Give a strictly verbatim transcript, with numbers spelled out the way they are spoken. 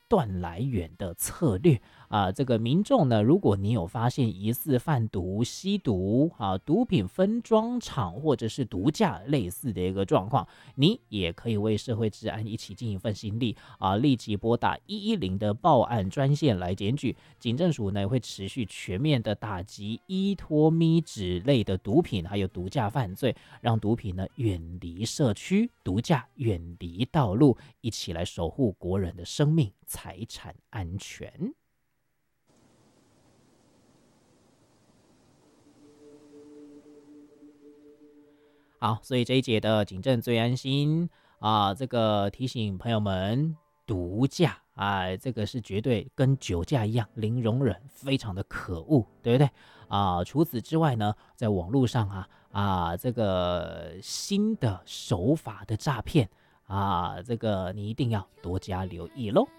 断来源的策略啊。这个民众呢，如果你有发现疑似贩毒、吸毒啊、毒品分装厂或者是毒驾类似的一个状况，你也可以为社会治安一起尽一份心力啊，立即拨打一一零的报案专线来检举。警政署呢会持续全面的打击依托咪脂类的毒品，还有毒驾犯罪，让毒品呢远离社区，毒驾远离道路，一起来守护国人的生命财产安全。好，所以这一节的警政最安心啊，这个提醒朋友们，毒驾啊，这个是绝对跟酒驾一样零容忍，非常的可恶，对不对啊？除此之外呢，在网络上啊啊，这个新的手法的诈骗啊，这个你一定要多加留意喽。